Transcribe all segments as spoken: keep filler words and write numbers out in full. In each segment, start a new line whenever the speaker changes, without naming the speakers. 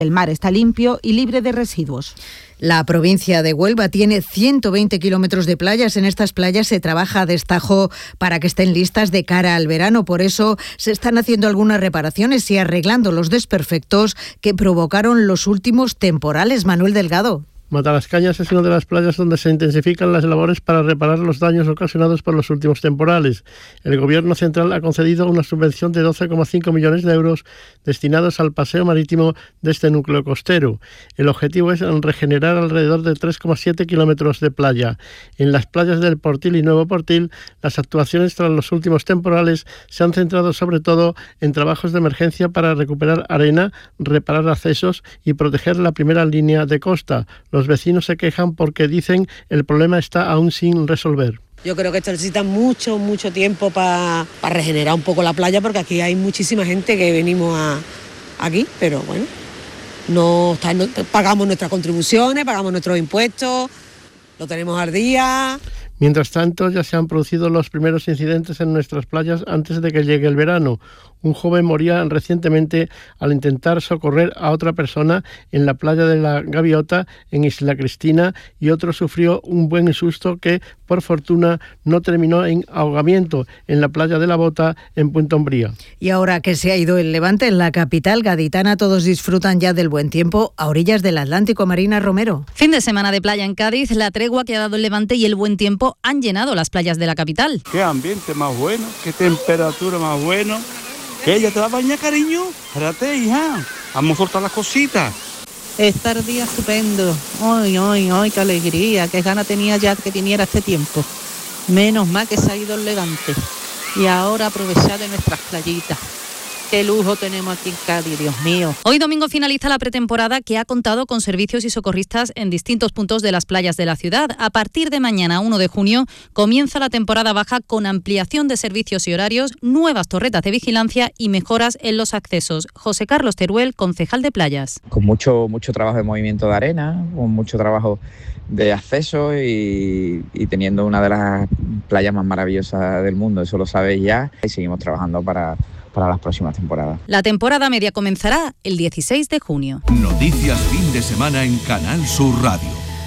El mar está limpio y libre de residuos.
La provincia de Huelva tiene ciento veinte kilómetros de playas. En estas playas se trabaja a destajo para que estén listas de cara al verano. Por eso se están haciendo algunas reparaciones y arreglando los desperfectos que provocaron los últimos temporales. Manuel Delgado.
Matalascañas es una de las playas donde se intensifican las labores para reparar los daños ocasionados por los últimos temporales. El Gobierno central ha concedido una subvención de doce coma cinco millones de euros destinados al paseo marítimo de este núcleo costero. El objetivo es regenerar alrededor de tres coma siete kilómetros de playa. En las playas del Portil y Nuevo Portil, las actuaciones tras los últimos temporales se han centrado sobre todo en trabajos de emergencia para recuperar arena, reparar accesos y proteger la primera línea de costa. Los vecinos se quejan porque dicen el problema está aún sin resolver.
Yo creo que esto necesita mucho, mucho tiempo para pa regenerar un poco la playa, porque aquí hay muchísima gente que venimos a, aquí, pero bueno, no, está, no pagamos nuestras contribuciones, pagamos nuestros impuestos, lo tenemos al día.
Mientras tanto, ya se han producido los primeros incidentes en nuestras playas antes de que llegue el verano. Un joven moría recientemente al intentar socorrer a otra persona en la playa de la Gaviota, en Isla Cristina, y otro sufrió un buen susto que, por fortuna, no terminó en ahogamiento en la playa de la Bota, en Punta Umbría.
Y ahora que se ha ido el levante en la capital gaditana, todos disfrutan ya del buen tiempo a orillas del Atlántico. Marina Romero.
Fin de semana de playa en Cádiz, la tregua que ha dado el levante y el buen tiempo han llenado las playas de la capital.
Qué ambiente más bueno, qué temperatura más bueno. ¿Qué? ¿Ya te va a bañar, cariño? Espérate, hija. Vamos a soltar las cositas.
Está el día estupendo. Ay, ay, ay, qué alegría. Qué gana tenía ya que viniera este tiempo. Menos mal que se ha ido el levante. Y ahora aprovechar de nuestras playitas. Qué lujo tenemos aquí en Cádiz, Dios mío.
Hoy domingo finaliza la pretemporada, que ha contado con servicios y socorristas en distintos puntos de las playas de la ciudad. A partir de mañana, uno de junio, comienza la temporada baja con ampliación de servicios y horarios, nuevas torretas de vigilancia y mejoras en los accesos. José Carlos Teruel, concejal de playas.
Con mucho, mucho trabajo de movimiento de arena, con mucho trabajo de acceso y, y teniendo una de las playas más maravillosas del mundo, eso lo sabéis ya, y seguimos trabajando para... para las próximas temporadas.
La temporada media comenzará el dieciséis de junio.
Noticias fin de semana en Canal Sur Radio.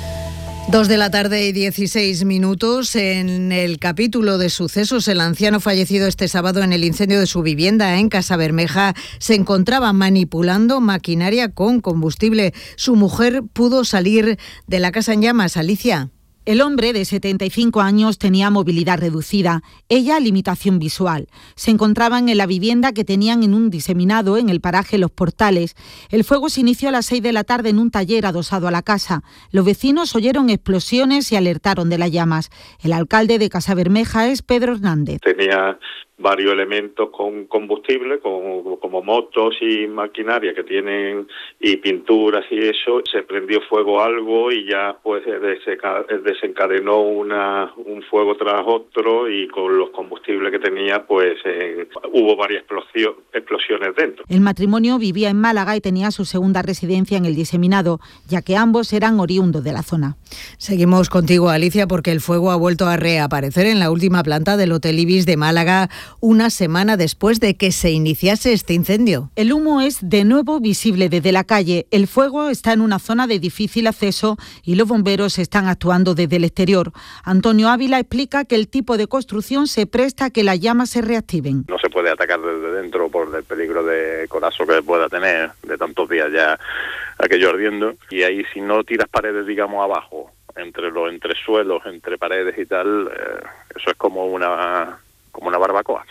Dos de la tarde y dieciséis minutos. En el capítulo de sucesos, el anciano fallecido este sábado en el incendio de su vivienda en Casabermeja se encontraba manipulando maquinaria con combustible. Su mujer pudo salir de la casa en llamas. Alicia.
El hombre, de setenta y cinco años, tenía movilidad reducida, ella limitación visual. Se encontraban en la vivienda que tenían en un diseminado en el paraje Los Portales. El fuego se inició a las seis de la tarde en un taller adosado a la casa. Los vecinos oyeron explosiones y alertaron de las llamas. El alcalde de Casabermeja es Pedro Hernández.
Tenía varios elementos con combustible, como, como motos y maquinaria que tienen, y pinturas y eso. Se prendió fuego algo y ya pues desencadenó una, un fuego tras otro, y con los combustibles que tenía pues eh, hubo varias explosio, explosiones dentro.
El matrimonio vivía en Málaga y tenía su segunda residencia en el diseminado, ya que ambos eran oriundos de la zona.
Seguimos contigo, Alicia, porque el fuego ha vuelto a reaparecer en la última planta del Hotel Ibis de Málaga, una semana después de que se iniciase este incendio.
El humo es de nuevo visible desde la calle. El fuego está en una zona de difícil acceso y los bomberos están actuando desde el exterior. Antonio Ávila explica que el tipo de construcción se presta a que las llamas se reactiven.
No se puede atacar desde dentro por el peligro de colapso que pueda tener de tantos días ya aquello ardiendo. Y ahí, si no tiras paredes, digamos, abajo, entre los entresuelos, entre paredes y tal, eh, eso es como una como una barbacoa.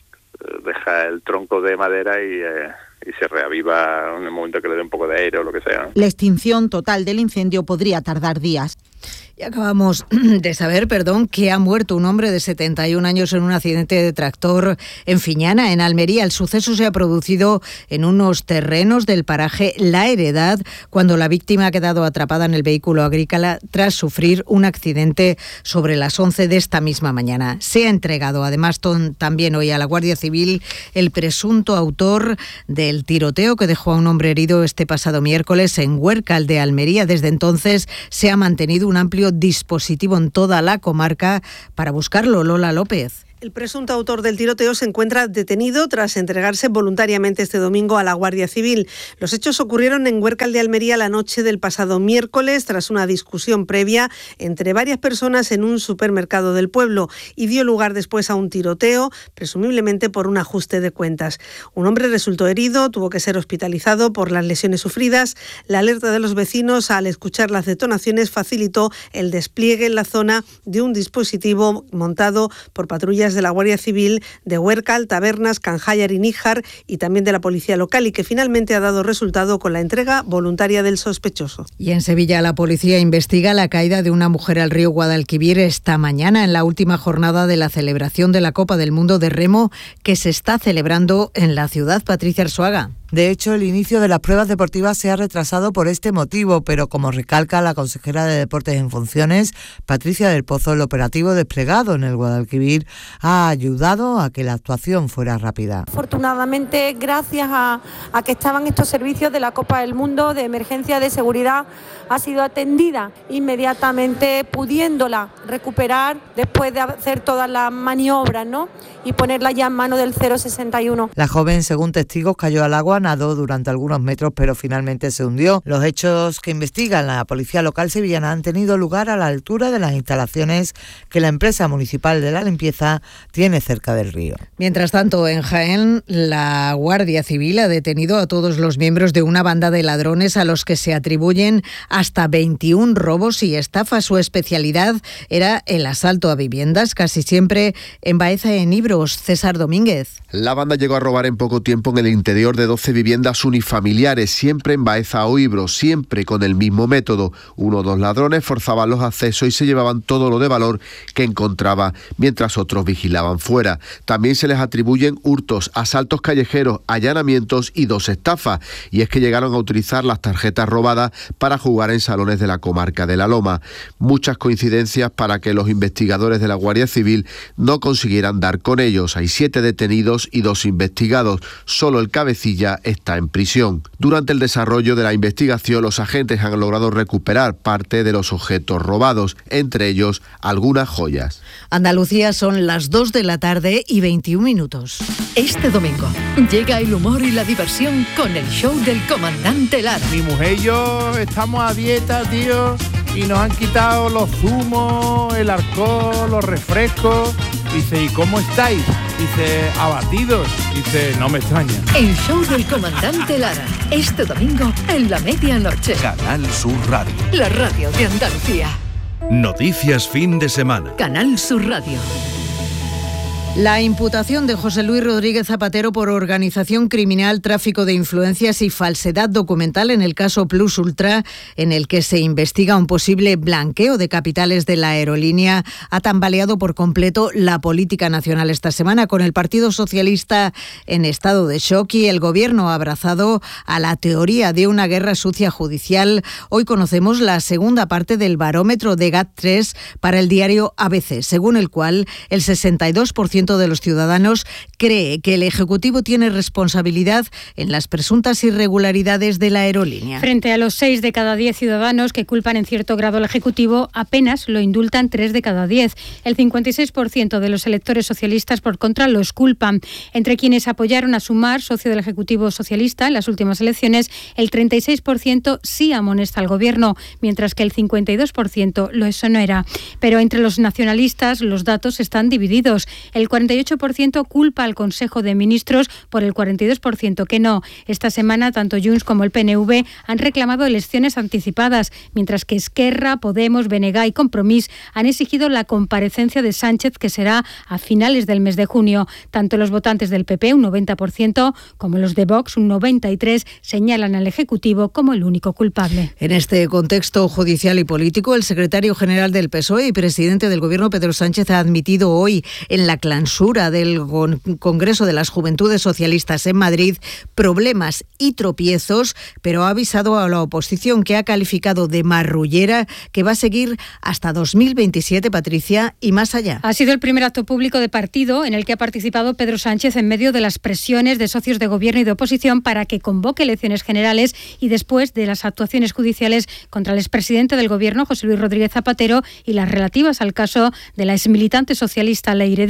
Deja el tronco de madera y, eh, y se reaviva en el momento que le dé un poco de aire o lo que sea.
La extinción total del incendio podría tardar días.
Y acabamos de saber, perdón, que ha muerto un hombre de setenta y un años en un accidente de tractor en Fiñana, en Almería. El suceso se ha producido en unos terrenos del paraje La Heredad, cuando la víctima ha quedado atrapada en el vehículo agrícola tras sufrir un accidente sobre las once de esta misma mañana. Se ha entregado además ton, también hoy a la Guardia Civil el presunto autor del tiroteo que dejó a un hombre herido este pasado miércoles en Huércal de Almería. Desde entonces se ha mantenido un amplio dispositivo en toda la comarca para buscarlo. Lola López.
El presunto autor del tiroteo se encuentra detenido tras entregarse voluntariamente este domingo a la Guardia Civil. Los hechos ocurrieron en Huércal de Almería la noche del pasado miércoles, tras una discusión previa entre varias personas en un supermercado del pueblo, y dio lugar después a un tiroteo, presumiblemente por un ajuste de cuentas. Un hombre resultó herido, tuvo que ser hospitalizado por las lesiones sufridas. La alerta de los vecinos al escuchar las detonaciones facilitó el despliegue en la zona de un dispositivo montado por patrullas de la Guardia Civil de Huércal, Tabernas, Canjayar y Níjar, y también de la policía local, y que finalmente ha dado resultado con la entrega voluntaria del sospechoso.
Y en Sevilla la policía investiga la caída de una mujer al río Guadalquivir esta mañana en la última jornada de la celebración de la Copa del Mundo de Remo que se está celebrando en la ciudad. Patricia Arzuaga.
De hecho, el inicio de las pruebas deportivas se ha retrasado por este motivo, pero como recalca la consejera de Deportes en funciones, Patricia del Pozo, el operativo desplegado en el Guadalquivir ha ayudado a que la actuación fuera rápida.
Afortunadamente, gracias a, a que estaban estos servicios de la Copa del Mundo de emergencia de seguridad, ha sido atendida inmediatamente, pudiéndola recuperar después de hacer todas las maniobras, ¿no? Y ponerla ya en mano del cero sesenta y uno.
La joven, según testigos, cayó al agua, nadó durante algunos metros, pero finalmente se hundió. Los hechos que investigan la policía local sevillana han tenido lugar a la altura de las instalaciones que la empresa municipal de la limpieza tiene cerca del río.
Mientras tanto, en Jaén, la Guardia Civil ha detenido a todos los miembros de una banda de ladrones a los que se atribuyen hasta veintiún robos y estafas. Su especialidad era el asalto a viviendas, casi siempre en Baeza y en Ibros. César Domínguez.
La banda llegó a robar en poco tiempo en el interior de doce viviendas unifamiliares, siempre en Baeza o Ibros, siempre con el mismo método. Uno o dos ladrones forzaban los accesos y se llevaban todo lo de valor que encontraba, mientras otros vigilaban fuera. También se les atribuyen hurtos, asaltos callejeros, allanamientos y dos estafas. Y es que llegaron a utilizar las tarjetas robadas para jugar en salones de la comarca de La Loma. Muchas coincidencias para que los investigadores de la Guardia Civil no consiguieran dar con ellos. Hay siete detenidos y dos investigados. Solo el cabecilla está en prisión. Durante el desarrollo de la investigación, los agentes han logrado recuperar parte de los objetos robados, entre ellos algunas joyas.
Andalucía, son las dos de la tarde y veintiún minutos.
Este domingo llega el humor y la diversión con el show del comandante Lara.
Mi mujer y yo estamos a dieta, tío, y nos han quitado los zumos, el alcohol, los refrescos. Dice, ¿y cómo estáis? Dice, abatidos. Dice, no me extraña.
El show del comandante Lara, este domingo en la medianoche.
Canal Sur Radio.
La radio de Andalucía.
Noticias fin de semana.
Canal Sur Radio.
La imputación de José Luis Rodríguez Zapatero por organización criminal, tráfico de influencias y falsedad documental en el caso Plus Ultra, en el que se investiga un posible blanqueo de capitales de la aerolínea, ha tambaleado por completo la política nacional esta semana, con el Partido Socialista en estado de shock y el Gobierno abrazado a la teoría de una guerra sucia judicial. Hoy conocemos la segunda parte del barómetro de GAT tres para el diario A B C, según el cual el sesenta y dos por ciento de los ciudadanos cree que el Ejecutivo tiene responsabilidad en las presuntas irregularidades de la aerolínea.
Frente a los seis de cada diez ciudadanos que culpan en cierto grado al Ejecutivo, apenas lo indultan tres de cada diez. El cincuenta y seis por ciento de los electores socialistas, por contra, los culpan. Entre quienes apoyaron a Sumar, socio del Ejecutivo socialista, en las últimas elecciones, el treinta y seis por ciento sí amonesta al Gobierno, mientras que el cincuenta y dos por ciento lo exonera. Pero entre los nacionalistas los datos están divididos. El cuarenta y ocho por ciento culpa al Consejo de Ministros, por el cuarenta y dos por ciento que no. Esta semana, tanto Junts como el P N V han reclamado elecciones anticipadas, mientras que Esquerra, Podemos, B N G y Compromís han exigido la comparecencia de Sánchez, que será a finales del mes de junio. Tanto los votantes del P P, un noventa por ciento, como los de Vox, un noventa y tres por ciento, señalan al Ejecutivo como el único culpable.
En este contexto judicial y político, el secretario general del P S O E y presidente del Gobierno, Pedro Sánchez, ha admitido hoy en la clausura del Congreso de las Juventudes Socialistas en Madrid problemas y tropiezos, pero ha avisado a la oposición, que ha calificado de marrullera, que va a seguir hasta dos mil veintisiete, Patricia, y más allá.
Ha sido el primer acto público de partido en el que ha participado Pedro Sánchez en medio de las presiones de socios de gobierno y de oposición para que convoque elecciones generales y después de las actuaciones judiciales contra el expresidente del Gobierno, José Luis Rodríguez Zapatero, y las relativas al caso de la exmilitante socialista Leire Díez.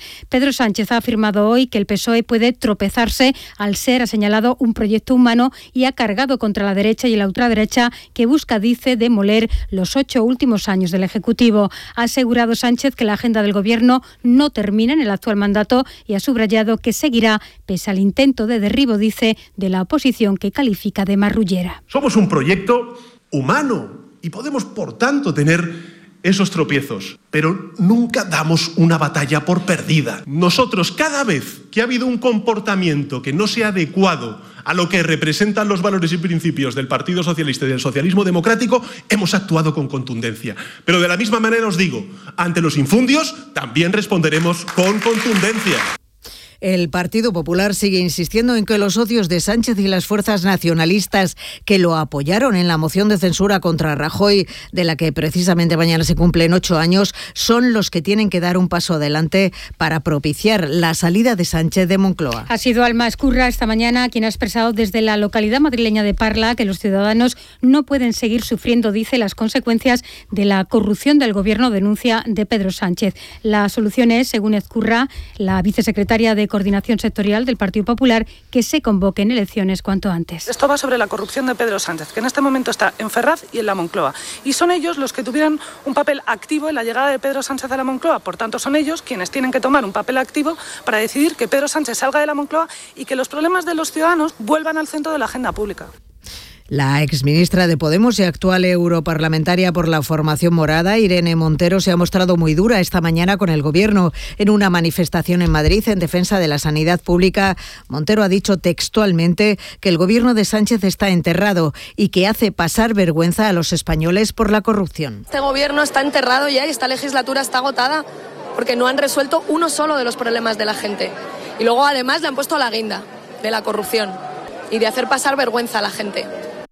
Pedro Sánchez ha afirmado hoy que el P S O E puede tropezarse al ser, ha señalado, un proyecto humano y ha cargado contra la derecha y la ultraderecha que busca, dice, demoler los ocho últimos años del Ejecutivo. Ha asegurado Sánchez que la agenda del Gobierno no termina en el actual mandato y ha subrayado que seguirá pese al intento de derribo, dice, de la oposición que califica de marrullera.
Somos un proyecto humano y podemos, por tanto, tener esos tropiezos, pero nunca damos una batalla por perdida. Nosotros, cada vez que ha habido un comportamiento que no sea adecuado a lo que representan los valores y principios del Partido Socialista y del socialismo democrático, hemos actuado con contundencia. Pero de la misma manera os digo, ante los infundios también responderemos con contundencia.
El Partido Popular sigue insistiendo en que los socios de Sánchez y las fuerzas nacionalistas que lo apoyaron en la moción de censura contra Rajoy, de la que precisamente mañana se cumplen ocho años, son los que tienen que dar un paso adelante para propiciar la salida de Sánchez de Moncloa.
Ha sido Alma Escurra esta mañana quien ha expresado desde la localidad madrileña de Parla que los ciudadanos no pueden seguir sufriendo, dice, las consecuencias de la corrupción del gobierno, denuncia, de Pedro Sánchez. La solución es, según Escurra, la vicesecretaria de Coordinación Sectorial del Partido Popular, que se convoquen elecciones cuanto antes.
Esto va sobre la corrupción de Pedro Sánchez, que en este momento está en Ferraz y en la Moncloa. Y son ellos los que tuvieron un papel activo en la llegada de Pedro Sánchez a la Moncloa. Por tanto, son ellos quienes tienen que tomar un papel activo para decidir que Pedro Sánchez salga de la Moncloa y que los problemas de los ciudadanos vuelvan al centro de la agenda pública.
La exministra de Podemos y actual europarlamentaria por la formación morada, Irene Montero, se ha mostrado muy dura esta mañana con el Gobierno. En una manifestación en Madrid en defensa de la sanidad pública, Montero ha dicho textualmente que el Gobierno de Sánchez está enterrado y que hace pasar vergüenza a los españoles por la corrupción.
Este Gobierno está enterrado ya y esta legislatura está agotada porque no han resuelto uno solo de los problemas de la gente. Y luego además le han puesto la guinda de la corrupción y de hacer pasar vergüenza a la gente.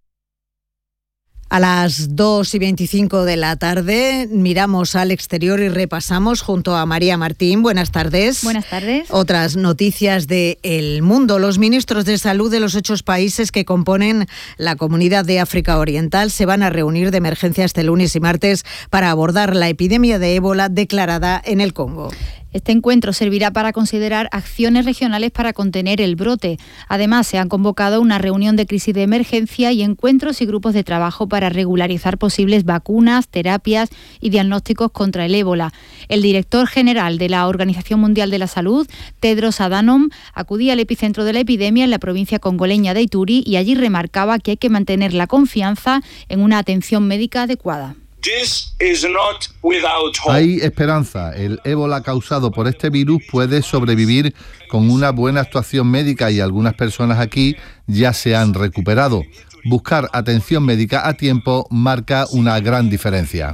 A las dos y veinticinco de la tarde miramos al exterior y repasamos junto a María Martín. Buenas tardes.
Buenas tardes.
Otras noticias de El Mundo. Los ministros de salud de los ocho países que componen la Comunidad de África Oriental se van a reunir de emergencia este lunes y martes para abordar la epidemia de ébola declarada en el Congo.
Este encuentro servirá para considerar acciones regionales para contener el brote. Además, se han convocado una reunión de crisis de emergencia y encuentros y grupos de trabajo para regularizar posibles vacunas, terapias y diagnósticos contra el ébola. El director general de la Organización Mundial de la Salud, Tedros Adhanom, acudía al epicentro de la epidemia en la provincia congoleña de Ituri y allí remarcaba que hay que mantener la confianza en una atención médica adecuada.
Hay esperanza. El ébola causado por este virus puede sobrevivir con una buena actuación médica y algunas personas aquí ya se han recuperado. Buscar atención médica a tiempo marca una gran diferencia.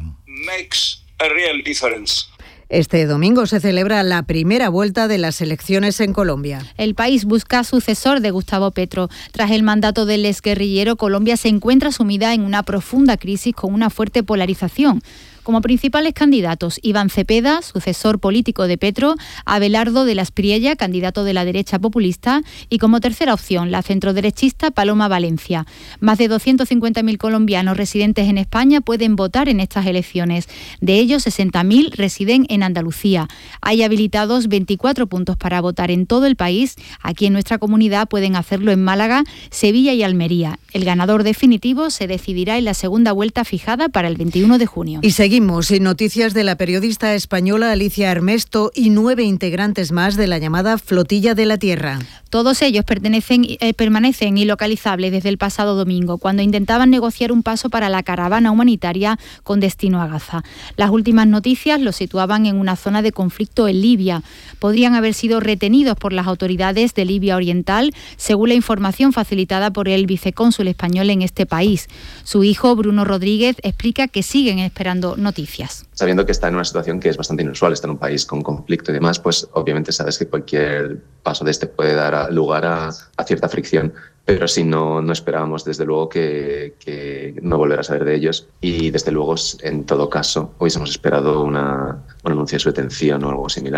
Este domingo se celebra la primera vuelta de las elecciones en Colombia.
El país busca sucesor de Gustavo Petro. Tras el mandato del exguerrillero, Colombia se encuentra sumida en una profunda crisis con una fuerte polarización. Como principales candidatos, Iván Cepeda, sucesor político de Petro, Abelardo de la Espriella, candidato de la derecha populista, y como tercera opción, la centroderechista Paloma Valencia. Más de doscientos cincuenta mil colombianos residentes en España pueden votar en estas elecciones. De ellos, sesenta mil residen en Andalucía. Hay habilitados veinticuatro puntos para votar en todo el país. Aquí en nuestra comunidad pueden hacerlo en Málaga, Sevilla y Almería. El ganador definitivo se decidirá en la segunda vuelta fijada para el veintiuno de junio.
Y seguimos en noticias de la periodista española Alicia Armesto y nueve integrantes más de la llamada Flotilla de la Tierra.
Todos ellos pertenecen, eh, permanecen ilocalizables desde el pasado domingo, cuando intentaban negociar un paso para la caravana humanitaria con destino a Gaza. Las últimas noticias los situaban en una zona de conflicto en Libia. Podrían haber sido retenidos por las autoridades de Libia Oriental, según la información facilitada por el vicecónsul español en este país. Su hijo, Bruno Rodríguez, explica que siguen esperando noticias.
Sabiendo que está en una situación que es bastante inusual, está en un país con conflicto y demás, pues obviamente sabes que cualquier paso de este puede dar lugar a, a cierta fricción, pero sí no, no esperábamos desde luego que, que no volver a saber de ellos y desde luego en todo caso hubiésemos esperado una, un anuncio de su detención o algo similar.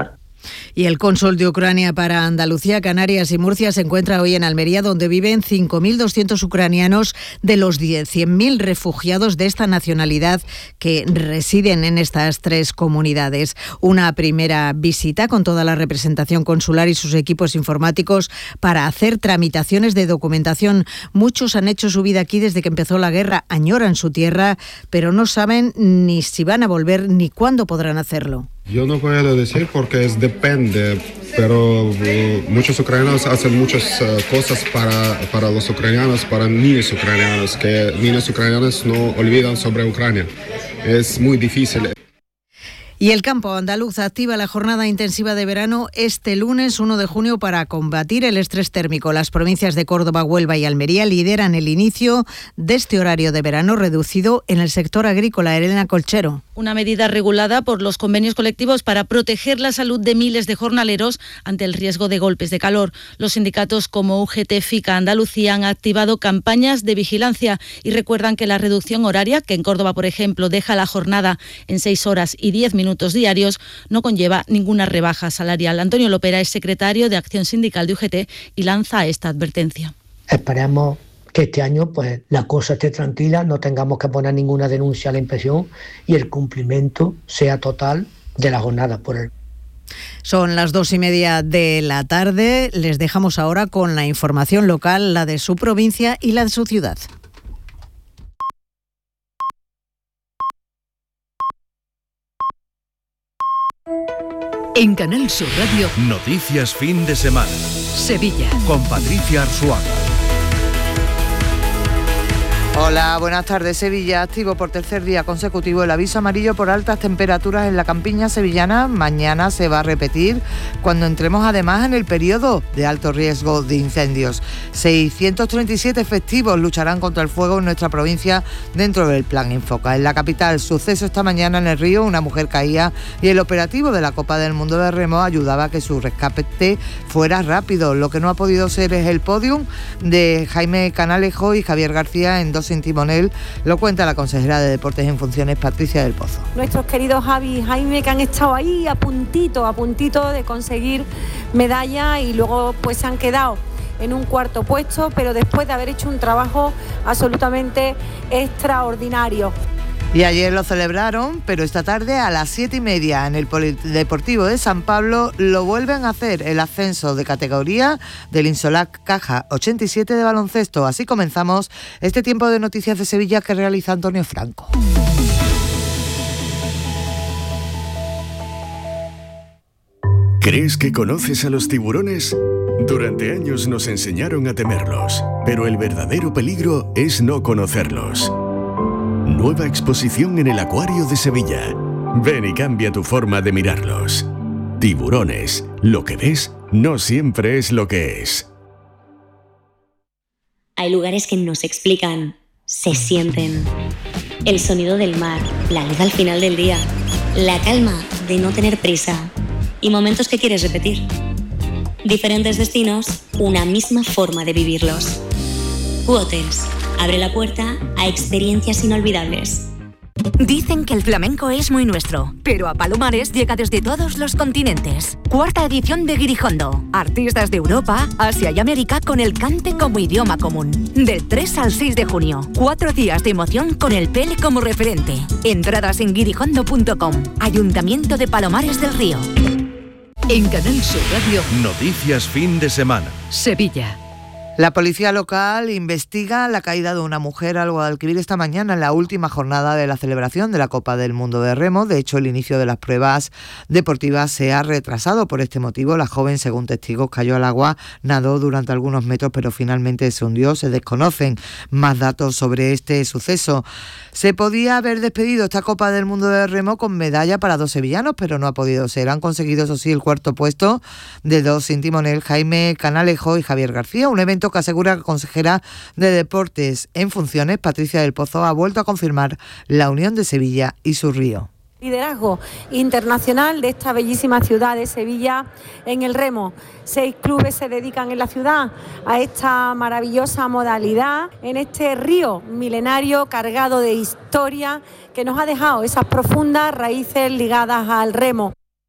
Y el cónsul de Ucrania para Andalucía, Canarias y Murcia se encuentra hoy en Almería, donde viven cinco mil doscientos ucranianos de los cien mil refugiados de esta nacionalidad que residen en estas tres comunidades. Una primera visita con toda la representación consular y sus equipos informáticos para hacer tramitaciones de documentación. Muchos han hecho su vida aquí desde que empezó la guerra, añoran su tierra, pero no saben ni si van a volver ni cuándo podrán hacerlo.
Yo no puedo decir porque es depende, pero uh, muchos ucranianos hacen muchas uh, cosas para, para los ucranianos, para niños ucranianos, que niños ucranianos no olvidan sobre Ucrania. Es muy difícil.
Y el campo andaluz activa la jornada intensiva de verano este lunes uno de junio para combatir el estrés térmico. Las provincias de Córdoba, Huelva y Almería lideran el inicio de este horario de verano reducido en el sector agrícola. Elena Colchero.
Una medida regulada por los convenios colectivos para proteger la salud de miles de jornaleros ante el riesgo de golpes de calor. Los sindicatos como U G T, FICA Andalucía han activado campañas de vigilancia y recuerdan que la reducción horaria, que en Córdoba, por ejemplo, deja la jornada en seis horas y diez minutos diarios, no conlleva ninguna rebaja salarial. Antonio Lopera es secretario de Acción Sindical de U G T y lanza esta advertencia.
Esperemos que este año pues la cosa esté tranquila, no tengamos que poner ninguna denuncia a la inspección y el cumplimiento sea total de la jornada por el.
Son las dos y media de la tarde. Les dejamos ahora con la información local, la de su provincia y la de su ciudad.
En Canal Sur Radio,
Noticias Fin de Semana.
Sevilla.
Con Patricia Arzuaga.
Hola, buenas tardes. Sevilla activo por tercer día consecutivo el aviso amarillo por altas temperaturas en la campiña sevillana. Mañana se va a repetir cuando entremos además en el periodo de alto riesgo de incendios. seiscientos treinta y siete efectivos lucharán contra el fuego en nuestra provincia dentro del plan Infoca. En la capital, suceso esta mañana en el río, una mujer caía y el operativo de la Copa del Mundo de Remo ayudaba a que su rescate fuera rápido. Lo que no ha podido ser es el podium de Jaime Canalejo y Javier García en dos sin timonel, lo cuenta la consejera de Deportes en Funciones, Patricia del Pozo.
Nuestros queridos Javi y Jaime, que han estado ahí a puntito, a puntito de conseguir medalla y luego pues se han quedado en un cuarto puesto, pero después de haber hecho un trabajo absolutamente extraordinario.
Y ayer lo celebraron, pero esta tarde a las siete y media en el Polideportivo de San Pablo lo vuelven a hacer, el ascenso de categoría del Insolac Caja ochenta y siete de baloncesto. Así comenzamos este tiempo de noticias de Sevilla que realiza Antonio Franco.
¿Crees que conoces a los tiburones? Durante años nos enseñaron a temerlos, pero el verdadero peligro es no conocerlos. Nueva exposición en el Acuario de Sevilla. Ven y cambia tu forma de mirarlos. Tiburones. Lo que ves no siempre es lo que es.
Hay lugares que no se explican, se sienten. El sonido del mar, la luz al final del día, la calma de no tener prisa y momentos que quieres repetir. Diferentes destinos, una misma forma de vivirlos. U-Hotels. Abre la puerta a experiencias inolvidables.
Dicen que el flamenco es muy nuestro, pero a Palomares llega desde todos los continentes. Cuarta edición de Guirijondo. Artistas de Europa, Asia y América con el cante como idioma común. Del tres al seis de junio. Cuatro días de emoción con el P L como referente. Entradas en guirijondo punto com. Ayuntamiento de Palomares del Río.
En Canal Sur Radio,
Noticias Fin de Semana.
Sevilla.
La policía local investiga la caída de una mujer al Guadalquivir esta mañana en la última jornada de la celebración de la Copa del Mundo de Remo. De hecho, el inicio de las pruebas deportivas se ha retrasado. Por este motivo, la joven, según testigos, cayó al agua, nadó durante algunos metros, pero finalmente se hundió. Se desconocen más datos sobre este suceso. Se podía haber despedido esta Copa del Mundo de Remo con medalla para dos sevillanos, pero no ha podido ser. Han conseguido, eso sí, el cuarto puesto de dos sin timonel, Jaime Canalejo y Javier García. Un evento que asegura la consejera de Deportes en Funciones, Patricia del Pozo, ha vuelto a confirmar la unión de Sevilla y su río.
Liderazgo internacional de esta bellísima ciudad de Sevilla en el remo. Seis clubes se dedican en la ciudad a esta maravillosa modalidad, en este río milenario cargado de historia que nos ha dejado esas profundas raíces ligadas al remo.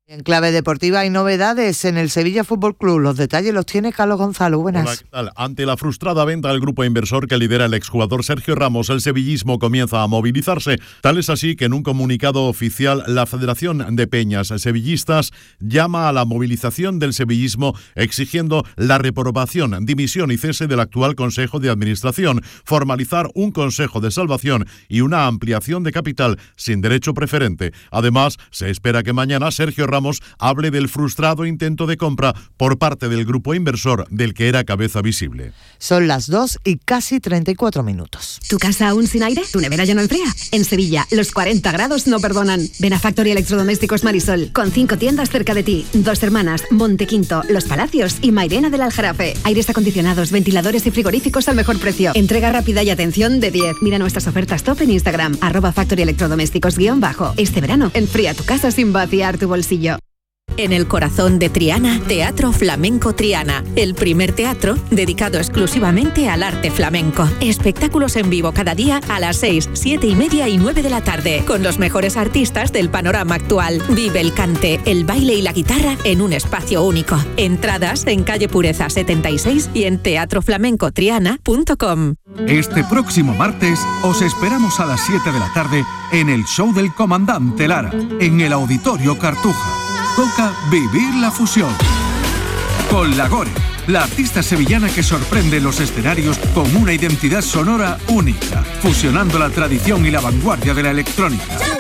En clave deportiva hay novedades en el Sevilla Fútbol Club. Los detalles los tiene Carlos Gonzalo. Buenas.
Hola, ¿qué tal? Ante la frustrada venta del grupo inversor que lidera el exjugador Sergio Ramos, el sevillismo comienza a movilizarse. Tal es así que en un comunicado oficial la Federación de Peñas Sevillistas llama a la movilización del sevillismo exigiendo la reprobación, dimisión y cese del actual Consejo de Administración, formalizar un Consejo de Salvación y una ampliación de capital sin derecho preferente. Además, se espera que mañana Sergio Ramos Ramos hable del frustrado intento de compra por parte del grupo inversor del que era cabeza visible.
Son las dos y casi treinta y cuatro minutos.
¿Tu casa aún sin aire? ¿Tu nevera ya no enfría? En Sevilla, los cuarenta grados no perdonan. Ven a Factory Electrodomésticos Marisol, con cinco tiendas cerca de ti. Dos Hermanas, Montequinto, Los Palacios y Mairena del Aljarafe. Aires acondicionados, ventiladores y frigoríficos al mejor precio. Entrega rápida y atención de diez. Mira nuestras ofertas top en Instagram, arroba Factory Electrodomésticos guión bajo. Este verano, enfría tu casa sin vaciar tu bolsillo.
En el corazón de Triana, Teatro Flamenco Triana, el primer teatro dedicado exclusivamente al arte flamenco. Espectáculos en vivo cada día a las seis, siete y media y nueve de la tarde, con los mejores artistas del panorama actual. Vive el cante, el baile y la guitarra en un espacio único. Entradas en calle Pureza setenta y seis y en teatro flamenco triana punto com.
Este próximo martes os esperamos a las siete de la tarde en el show del Comandante Lara, en el Auditorio Cartuja. Toca vivir la fusión. Con La Gore, la artista sevillana que sorprende los escenarios con una identidad sonora única, fusionando la tradición y la vanguardia de la electrónica.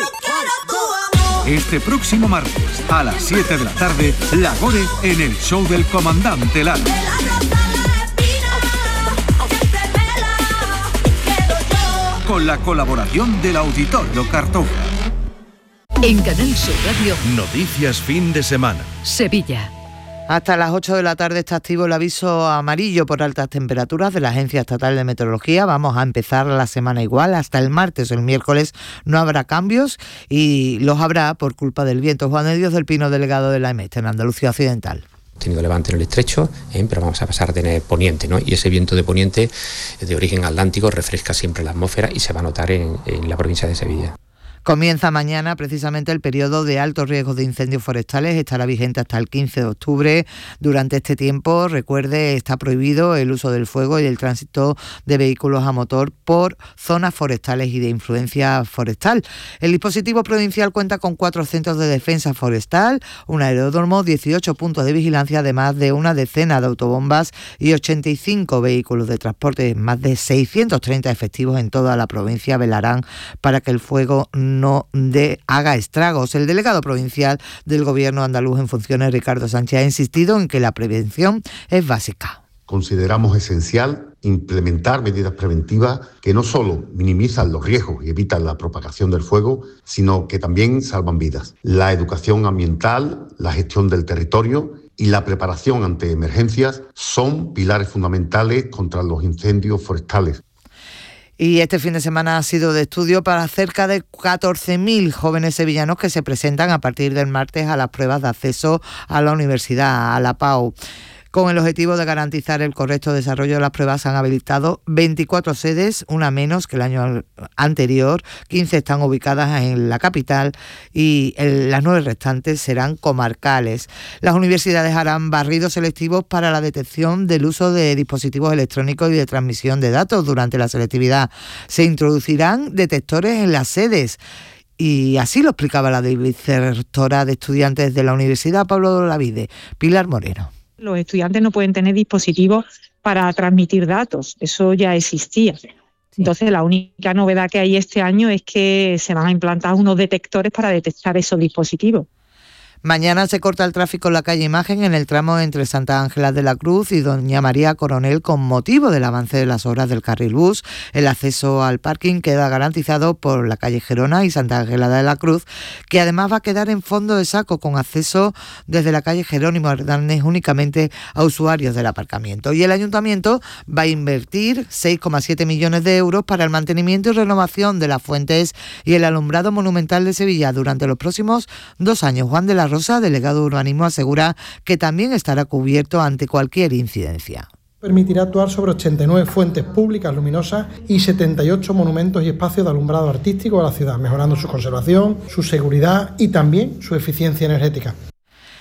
Este próximo martes, a las siete de la tarde, La Gore en el show del Comandante Lara. Con la colaboración del Auditorio Cartuja.
En Canal Sur Radio,
Noticias fin de semana.
Sevilla.
Hasta las ocho de la tarde está activo el aviso amarillo por altas temperaturas de la Agencia Estatal de Meteorología. Vamos a empezar la semana igual. Hasta el martes, el miércoles, no habrá cambios y los habrá por culpa del viento. Juan de Dios del Pino, delegado de la E M E T en Andalucía Occidental.
Hemos tenido levante en el estrecho, ¿eh? pero vamos a pasar a tener poniente, ¿no? Y ese viento de poniente de origen atlántico refresca siempre la atmósfera y se va a notar en, en la provincia de Sevilla.
Comienza mañana precisamente el periodo de alto riesgo de incendios forestales, estará vigente hasta el quince de octubre. Durante este tiempo, recuerde, está prohibido el uso del fuego y el tránsito de vehículos a motor por zonas forestales y de influencia forestal. El dispositivo provincial cuenta con cuatro centros de defensa forestal, un aeródromo, dieciocho puntos de vigilancia, además de una decena de autobombas y ochenta y cinco vehículos de transporte. Más de seiscientos treinta efectivos en toda la provincia velarán para que el fuego no no de, haga estragos. El delegado provincial del Gobierno andaluz en funciones, Ricardo Sánchez, ha insistido en que la prevención es básica.
Consideramos esencial implementar medidas preventivas que no solo minimizan los riesgos y evitan la propagación del fuego, sino que también salvan vidas. La educación ambiental, la gestión del territorio y la preparación ante emergencias son pilares fundamentales contra los incendios forestales.
Y este fin de semana ha sido de estudio para cerca de catorce mil jóvenes sevillanos que se presentan a partir del martes a las pruebas de acceso a la universidad, a la P A U. Con el objetivo de garantizar el correcto desarrollo de las pruebas, se han habilitado veinticuatro sedes, una menos que el año anterior. quince están ubicadas en la capital y las nueve restantes serán comarcales. Las universidades harán barridos selectivos para la detección del uso de dispositivos electrónicos y de transmisión de datos durante la selectividad. Se introducirán detectores en las sedes. Y así lo explicaba la vicerrectora de estudiantes de la Universidad, Pablo Olavide, Pilar Moreno.
Los estudiantes no pueden tener dispositivos para transmitir datos, eso ya existía. Entonces, la única novedad que hay este año es que se van a implantar unos detectores para detectar esos dispositivos.
Mañana se corta el tráfico en la calle Imagen en el tramo entre Santa Ángela de la Cruz y Doña María Coronel con motivo del avance de las obras del carril bus. El acceso al parking queda garantizado por la calle Gerona y Santa Ángela de la Cruz, que además va a quedar en fondo de saco con acceso desde la calle Jerónimo Hernández únicamente a usuarios del aparcamiento. Y el ayuntamiento va a invertir seis coma siete millones de euros para el mantenimiento y renovación de las fuentes y el alumbrado monumental de Sevilla durante los próximos dos años. Juan de la Rosa, delegado de urbanismo, asegura que también estará cubierto ante cualquier incidencia.
Permitirá actuar sobre ochenta y nueve fuentes públicas luminosas y setenta y ocho monumentos y espacios de alumbrado artístico de la ciudad, mejorando su conservación, su seguridad y también su eficiencia energética.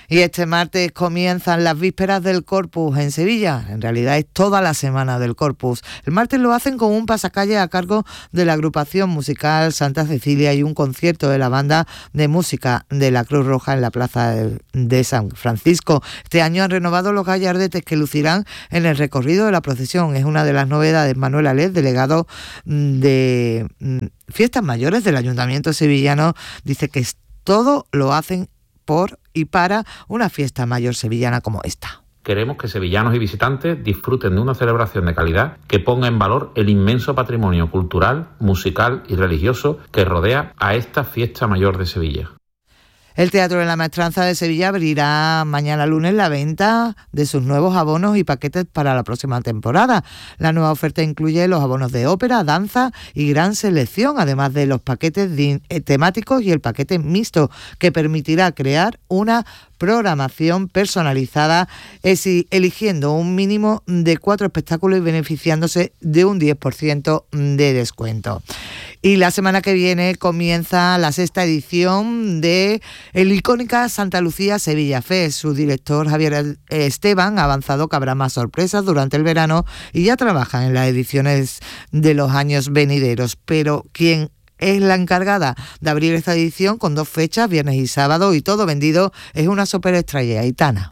Y este martes comienzan las vísperas del Corpus en Sevilla. En realidad es toda la semana del Corpus. El martes lo hacen con un pasacalle a cargo de la agrupación musical Santa Cecilia y un concierto de la banda de música de la Cruz Roja en la plaza de San Francisco. Este año han renovado los gallardetes que lucirán en el recorrido de la procesión. Es una de las novedades. Manuel Alés, delegado de Fiestas Mayores del Ayuntamiento sevillano, dice que todo lo hacen por y para una fiesta mayor sevillana como esta.
Queremos que sevillanos y visitantes disfruten de una celebración de calidad que ponga en valor el inmenso patrimonio cultural, musical y religioso que rodea a esta fiesta mayor de Sevilla.
El Teatro de la Maestranza de Sevilla abrirá mañana lunes la venta de sus nuevos abonos y paquetes para la próxima temporada. La nueva oferta incluye los abonos de ópera, danza y gran selección, además de los paquetes temáticos y el paquete mixto, que permitirá crear una programación personalizada, eligiendo un mínimo de cuatro espectáculos y beneficiándose de un diez por ciento de descuento. Y la semana que viene comienza la sexta edición de el icónica Santa Lucía Sevilla Fest. Su director Javier Esteban ha avanzado que habrá más sorpresas durante el verano y ya trabajan en las ediciones de los años venideros, pero quien es la encargada de abrir esta edición con dos fechas, viernes y sábado, y todo vendido, es una superestrella, Aitana.